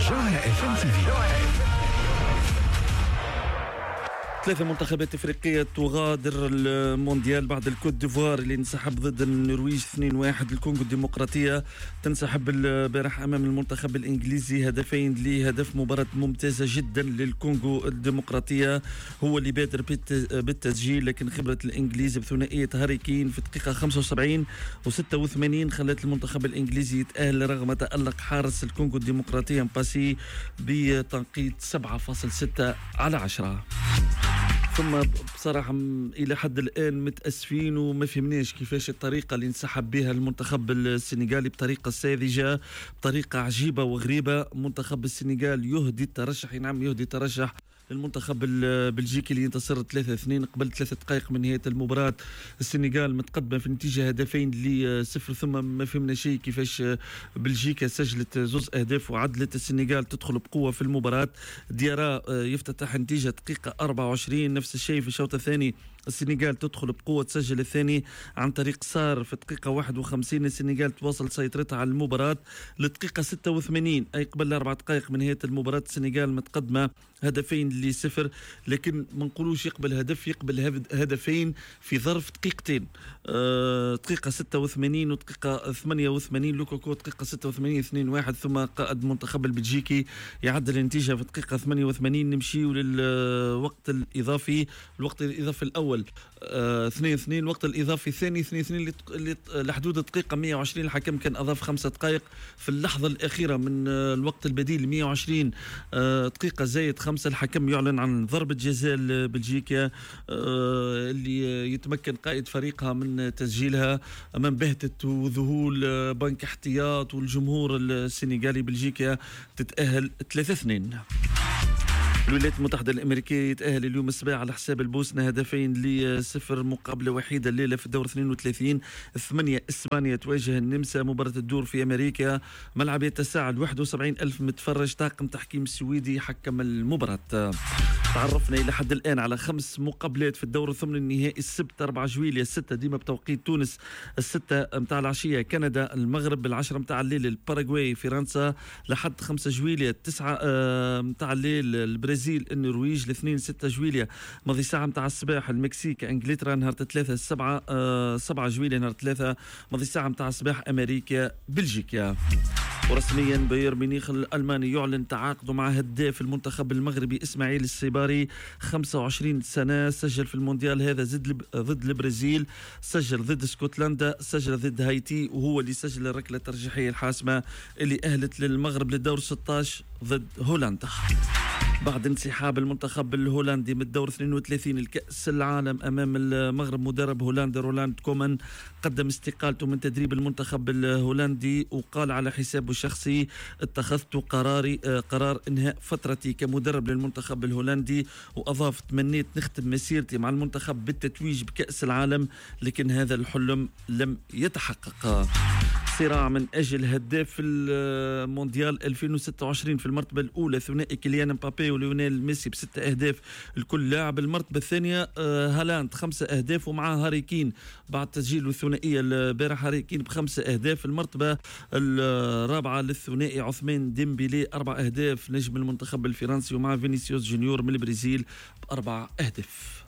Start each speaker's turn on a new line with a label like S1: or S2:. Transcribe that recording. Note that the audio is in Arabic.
S1: جوهرة FM TV.
S2: 3 منتخبات افريقيه تغادر المونديال بعد الكوت ديفوار اللي انسحب ضد النرويج 2-1. الكونغو الديمقراطيه تنسحب البارح امام المنتخب الانجليزي 2 لهدف. مباراه ممتازه جدا للكونغو الديمقراطيه، هو اللي بادر بالتسجيل، لكن خبره الانجليز بثنائيه هاري كين في الدقيقه 75 و86 خلت المنتخب الانجليزي يتاهل رغم تالق حارس الكونغو الديمقراطيه مباسي بتنقيط 7.6 على 10. ثم بصراحة إلى حد الآن متأسفين وما فهمناش كيفاش الطريقة اللي انسحب بها المنتخب السنغالي، بطريقة ساذجة، بطريقة عجيبة وغريبة. منتخب السنغال يهدي الترشح، نعم يهدي الترشح للمنتخب البلجيكي اللي ينتصر 3-2 قبل 3 دقائق من نهاية المباراة. السنغال متقدمة في النتيجة 2-0، ثم ما فهمنا شيء كيفاش بلجيكا سجلت 2 أهداف وعدلت السنغال تدخل بقوة في المباراة. ديارا يفتتح النتيجة دقيقة 24، نفس الشيء في الشوط الثاني السنغال تدخل بقوة، تسجل الثاني عن طريق سار في الدقيقة 51. السنغال تواصل سيطرتها على المباراة للدقيقة 86، أي قبل 4 دقائق من نهاية المباراة. السنغال متقدمة 2-0، لكن ما نقولوش يقبل هدف، يقبل هدفين في ظرف دقيقتين. دقيقة 86 ودقيقة 88 لوكوكو، دقيقة 86 2-1، ثم قائد المنتخب البلجيكي يعدل النتيجة في الدقيقة 88. نمشيو للوقت الإضافي، الوقت الإضافي الأول 2-2، الوقت الإضافي الثاني 2-2 لحدود الدقيقة 120. الحكم كان أضاف 5 دقائق في اللحظة الأخيرة من الوقت البديل 120 دقيقة زايد 5. الحكم يعلن عن ضربة جزاء بلجيكا اللي يتمكن قائد فريقها من تسجيلها أمام بهتة وذهول بنك احتياط والجمهور السنغالي. بلجيكا تتأهل 3-2. الولايات المتحدة الأمريكية يتأهل اليوم السباع على حساب البوسنة 2-0 مقابلة وحيدة الليلة في الدور 32. 8 إسبانيا تواجه النمسا. مباراة الدور في أمريكا، ملعب يتسع 71,000 متفرج. طاقم تحكيم سويدي حكم المباراة. تعرفنا إلى حد الآن على 5 مقابلات في الدور الثمن النهائي. السبت 4 جويلية 6 ديما بتوقيت تونس، 6 متاع العشية كندا المغرب، 10 متاع الليل الباراغواي فرنسا، لحد 5 جويلية 9 متاع الليل البرازيل النرويج، الاثنين 6 جويلية ماضي ساعة متاع الصباح المكسيك انجلترا، نهار 3 7 جويلية نهار 3 ماضي ساعة متاع الصباح امريكا بلجيكا. ورسميا بايرن ميونخ الألماني يعلن تعاقده مع هداف المنتخب المغربي إسماعيل السيباري، 25 سنة، سجل في المونديال هذا ضد البرازيل، سجل ضد اسكتلندا، سجل ضد هايتي، وهو اللي سجل الركلة الترجيحية الحاسمة اللي أهلت للمغرب للدور 16 ضد هولندا. بعد انسحاب المنتخب الهولندي من الدور 32 الكأس العالم أمام المغرب، مدرب هولندا رولاند كومان قدم استقالته من تدريب المنتخب الهولندي، وقال على حسابه الشخصي: اتخذت قرار إنهاء فترتي كمدرب للمنتخب الهولندي، وأضاف: تمنيت نختم مسيرتي مع المنتخب بالتتويج بكأس العالم، لكن هذا الحلم لم يتحقق. صراع من أجل هداف المونديال 2026 في المرتبة الأولى ثنائي كيليان مبابي وليونيل ميسي ب6 أهداف الكل لاعب. المرتبة الثانية هالاند 5 أهداف ومعه هاري كين بعد تسجيل الثنائية البارح، هاري كين ب5 أهداف. المرتبة الرابعة للثنائي عثمان ديمبيلي 4 أهداف نجم المنتخب الفرنسي، ومع فينيسيوس جونيور من البرازيل ب4 أهداف.